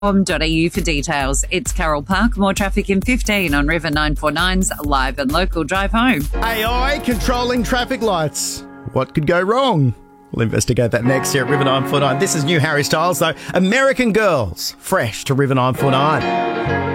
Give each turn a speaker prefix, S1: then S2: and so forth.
S1: for details. It's Carol Park. More traffic in 15 on River 949's live and local drive home.
S2: AI controlling traffic lights. What could go wrong? We'll investigate that next here at River 949. This is new Harry Styles, though. American Girls, fresh to River 949.